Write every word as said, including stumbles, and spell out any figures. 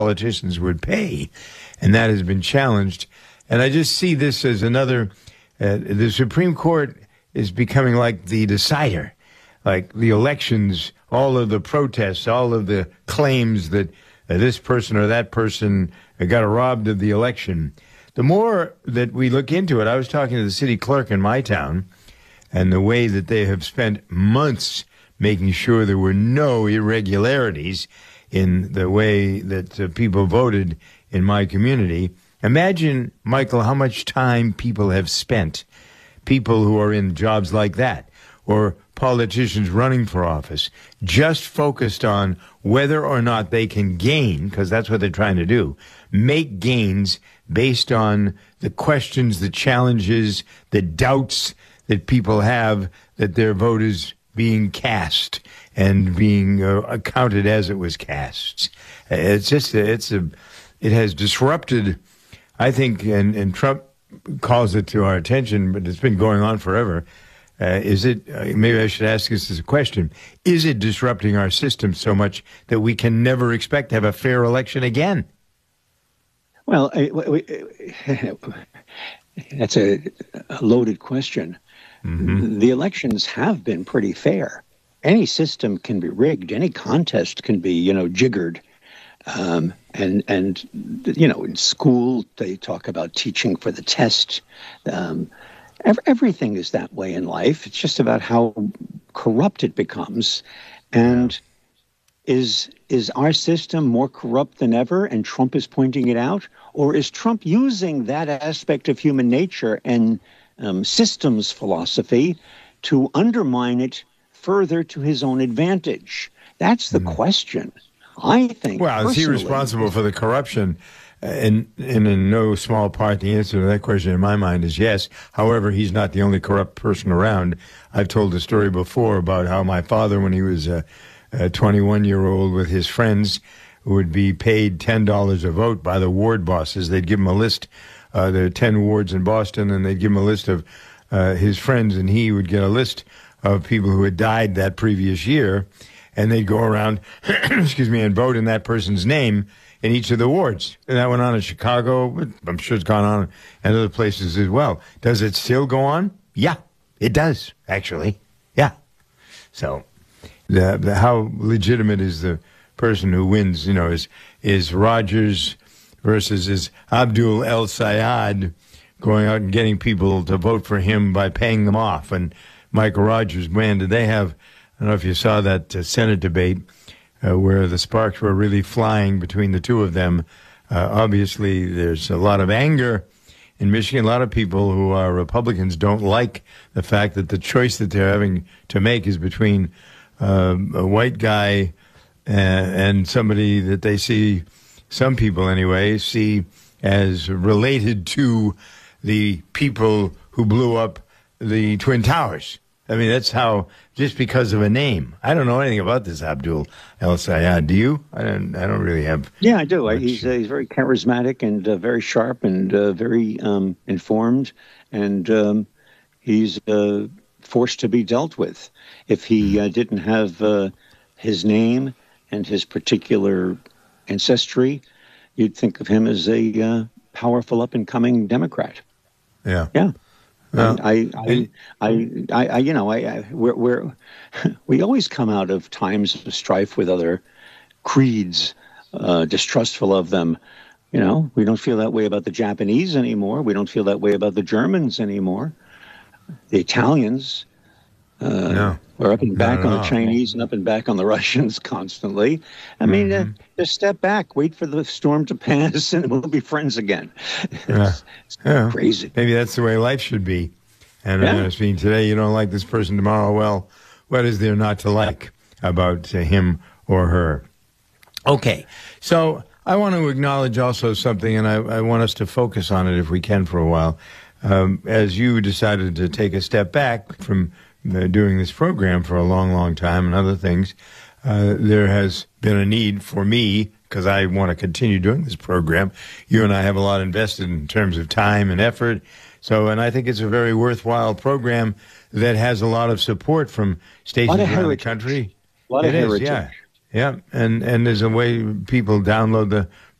politicians would pay, and that has been challenged. And I just see this as another, uh, the Supreme Court is becoming like the decider, like the elections, all of the protests, all of the claims that uh, this person or that person got robbed of the election. The more that we look into it, I was talking to the city clerk in my town, and the way that they have spent months making sure there were no irregularities in the way that uh, people voted in my community. Imagine, Michael, how much time people have spent, people who are in jobs like that, or politicians running for office, just focused on whether or not they can gain, because that's what they're trying to do, make gains based on the questions, the challenges, the doubts that people have that their vote is being cast and being uh, counted as it was cast. It's just, it's a, it has disrupted, I think, and, and Trump calls it to our attention, but it's been going on forever. Uh, is it, uh, maybe I should ask this as a question, is it disrupting our system so much that we can never expect to have a fair election again? Well, I, I, that's a, a loaded question. Mm-hmm. The elections have been pretty fair. Any system can be rigged. Any contest can be, you know, jiggered. Um, and, and, you know, in school, they talk about teaching for the test. Um, ev- everything is that way in life. It's just about how corrupt it becomes. And is, is our system more corrupt than ever, and Trump is pointing it out? Or is Trump using that aspect of human nature and um, systems philosophy to undermine it further to his own advantage? That's the mm. question. I think. Well, is he responsible for the corruption? And, and in no small part, the answer to that question in my mind is yes. However, he's not the only corrupt person around. I've told the story before about how my father, when he was a, a twenty-one-year-old with his friends, would be paid ten dollars a vote by the ward bosses. They'd give him a list. Uh, there are ten wards in Boston, and they'd give him a list of uh, his friends, and he would get a list of people who had died that previous year, and they'd go around, excuse me, and vote in that person's name in each of the wards. And that went on in Chicago, but I'm sure it's gone on in other places as well. Does it still go on? Yeah, it does, actually. Yeah. So the, the, how legitimate is the person who wins, you know, is, is Rogers versus is Abdul El Sayed going out and getting people to vote for him by paying them off. And Michael Rogers, man, did they have, I don't know if you saw that uh, Senate debate uh, where the sparks were really flying between the two of them. Uh, obviously, there's a lot of anger in Michigan. A lot of people who are Republicans don't like the fact that the choice that they're having to make is between uh, a white guy and, and somebody that they see, some people anyway, see as related to the people who blew up the Twin Towers. I mean, that's how, just because of a name. I don't know anything about this Abdul El Sayed. Do you? I don't. I don't really have. Yeah, I do. Much. He's uh, he's very charismatic and uh, very sharp and uh, very um, informed, and um, he's uh, forced to be dealt with. If he uh, didn't have uh, his name and his particular ancestry, you'd think of him as a uh, powerful up-and-coming Democrat. Yeah. Yeah. Well, I, I, I, I, I, you know, I, I we're, we're, we always come out of times of strife with other creeds, uh, distrustful of them. You know, we don't feel that way about the Japanese anymore. We don't feel that way about the Germans anymore. The Italians, uh, no. we're up and back no, no, on the no. Chinese and up and back on the Russians constantly. I mean, mm-hmm. uh, just step back, wait for the storm to pass, and we'll be friends again. It's, yeah. it's yeah. crazy. Maybe that's the way life should be. And yeah. uh, speaking today, you don't like this person tomorrow. Well, what is there not to like about uh, him or her? Okay, so I want to acknowledge also something, and I, I want us to focus on it if we can for a while. Um, as you decided to take a step back from uh, doing this program for a long, long time and other things, uh, there has been a need for me, because I want to continue doing this program. You and I have a lot invested in terms of time and effort. So, and I think it's a very worthwhile program that has a lot of support from stations around heritage. the country. A lot it of is, heritage. yeah. Yeah, and, and there's a way people download the